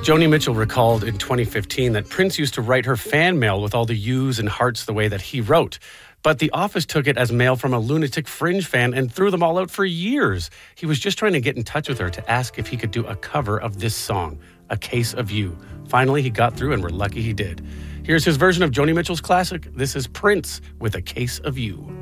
Joni Mitchell recalled in 2015 that Prince used to write her fan mail with all the U's and hearts the way that he wrote. But the office took it as mail from a Lunatic Fringe fan and threw them all out for years. He was just trying to get in touch with her to ask if he could do a cover of this song, A Case of You. Finally, he got through, and we're lucky he did. Here's his version of Joni Mitchell's classic. This is Prince with A Case of You.